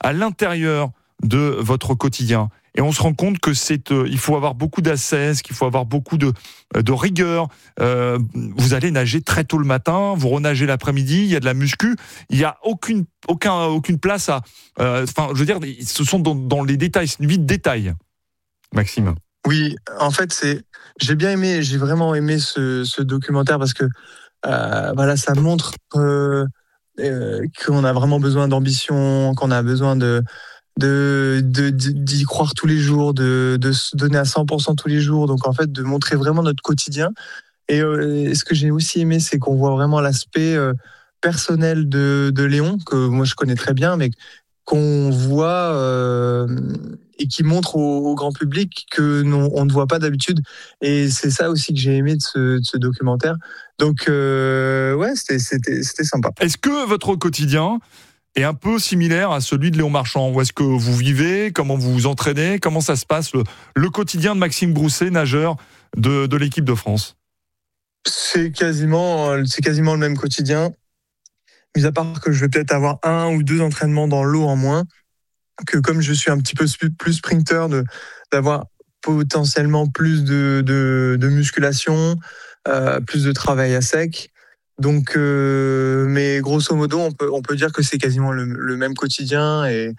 à l'intérieur de votre quotidien. Et on se rend compte que il faut avoir beaucoup d'ascèse, qu'il faut avoir beaucoup de rigueur. Vous allez nager très tôt le matin, vous renagez l'après-midi, il y a de la muscu, il y a aucune place à. Je veux dire, ce sont dans les détails, c'est une vie de détail. Maxime. Oui, en fait, j'ai vraiment aimé ce documentaire parce que ça montre qu'on a vraiment besoin d'ambition, qu'on a besoin d'y croire tous les jours, de se donner à 100% tous les jours. Donc en fait, de montrer vraiment notre quotidien. Et ce que j'ai aussi aimé, c'est qu'on voit vraiment l'aspect personnel de Léon, que moi je connais très bien, mais qu'on voit et qui montre au grand public que on ne voit pas d'habitude. Et c'est ça aussi que j'ai aimé de ce documentaire. Donc c'était sympa. Est-ce que votre quotidien est un peu similaire à celui de Léon Marchand? Où est-ce que vous vivez? Comment vous vous entraînez? Comment ça se passe le quotidien de Maxime Grousset, nageur de l'équipe de France? C'est quasiment le même quotidien, mis à part que je vais peut-être avoir 1 ou 2 entraînements dans l'eau en moins, que comme je suis un petit peu plus sprinter, d'avoir potentiellement plus de musculation, plus de travail à sec. Donc, mais grosso modo, on peut dire que c'est quasiment le même quotidien et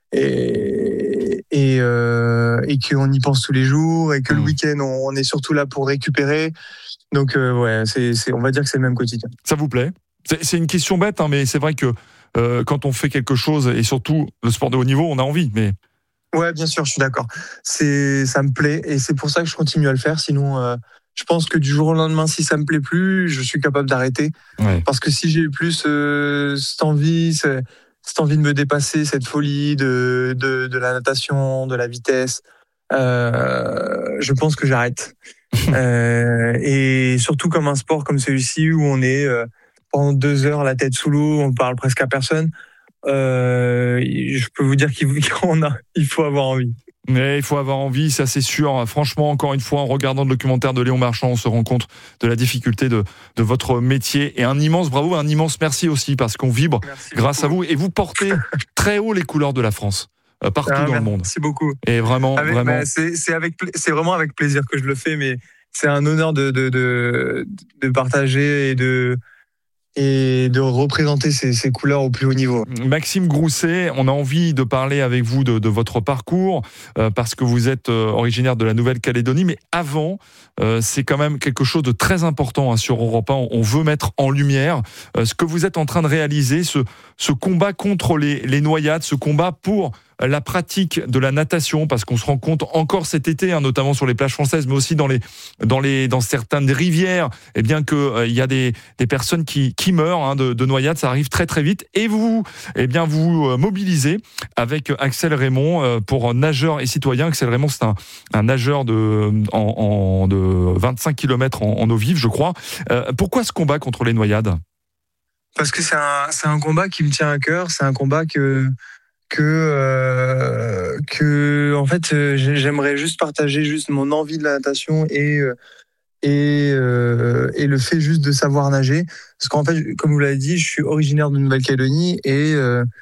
qu'on y pense tous les jours et que le week-end, on est surtout là pour récupérer. Donc, on va dire que c'est le même quotidien. Ça vous plaît? C'est une question bête, hein, mais c'est vrai que quand on fait quelque chose, et surtout le sport de haut niveau, on a envie. Mais... Ouais, bien sûr, je suis d'accord. Ça me plaît et c'est pour ça que je continue à le faire. Sinon, je pense que du jour au lendemain, si ça me plaît plus, je suis capable d'arrêter. Ouais. Parce que si j'ai plus cette envie de me dépasser, cette folie de la natation, de la vitesse, je pense que j'arrête. Et surtout comme un sport comme celui-ci où on est pendant 2 heures la tête sous l'eau, on parle presque à personne. Je peux vous dire il faut avoir envie. Mais il faut avoir envie, ça c'est sûr. Franchement, encore une fois, en regardant le documentaire de Léon Marchand, on se rend compte de la difficulté de votre métier. Et un immense bravo, un immense merci aussi, parce qu'on vibre grâce à vous. Et vous portez très haut les couleurs de la France, partout dans le monde. Merci beaucoup. Et vraiment, c'est vraiment avec plaisir que je le fais, mais c'est un honneur de partager et de représenter ces couleurs au plus haut niveau. Maxime Grousset, on a envie de parler avec vous de votre parcours parce que vous êtes originaire de la Nouvelle-Calédonie, mais avant, c'est quand même quelque chose de très important sur Europe 1. On veut mettre en lumière ce que vous êtes en train de réaliser, ce combat contre les noyades, ce combat pour la pratique de la natation, parce qu'on se rend compte encore cet été, notamment sur les plages françaises, mais aussi dans certaines rivières, eh bien que il y a des personnes qui meurent de noyades, ça arrive très très vite. Et vous mobilisez avec Axel Raymond pour nageurs et citoyens. Axel Raymond, c'est un nageur de 25 km en eau vive, je crois. Pourquoi ce combat contre les noyades? Parce que c'est un combat qui me tient à cœur. C'est un combat que en fait j'aimerais juste partager mon envie de la natation et le fait juste de savoir nager, parce qu'en fait, comme vous l'avez dit, je suis originaire de Nouvelle-Calédonie et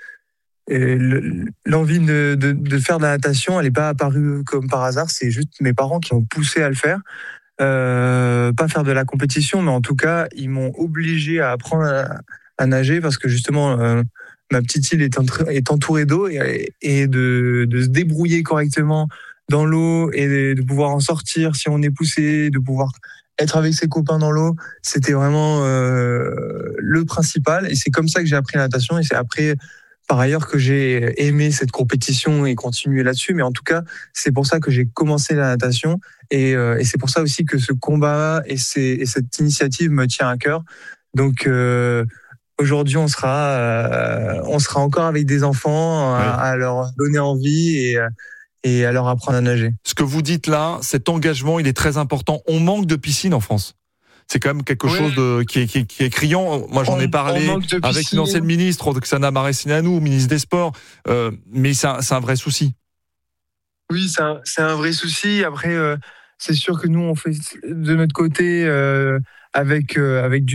l'envie de faire de la natation, elle n'est pas apparue comme par hasard. C'est juste mes parents qui m'ont poussé à le faire, pas faire de la compétition, mais en tout cas ils m'ont obligé à apprendre à nager, parce que justement ma petite île est entourée d'eau et de se débrouiller correctement dans l'eau et de pouvoir en sortir si on est poussé, de pouvoir être avec ses copains dans l'eau, c'était vraiment le principal. Et c'est comme ça que j'ai appris la natation. Et c'est après, par ailleurs, que j'ai aimé cette compétition et continué là-dessus. Mais en tout cas, c'est pour ça que j'ai commencé la natation. Et c'est pour ça aussi que ce combat et cette initiative me tient à cœur. Donc, aujourd'hui, on sera encore avec des enfants à leur donner envie et à leur apprendre à nager. Ce que vous dites là, cet engagement, il est très important. On manque de piscines en France. C'est quand même quelque chose qui est criant. Moi, j'en ai parlé avec une ancienne ministre, Roxana Maracineanu, ministre des Sports, mais c'est un vrai souci. Oui, c'est un vrai souci. Après, c'est sûr que nous, on fait de notre côté...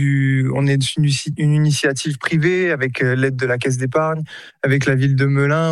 on est une initiative privée avec l'aide de la Caisse d'épargne, avec la ville de Melun.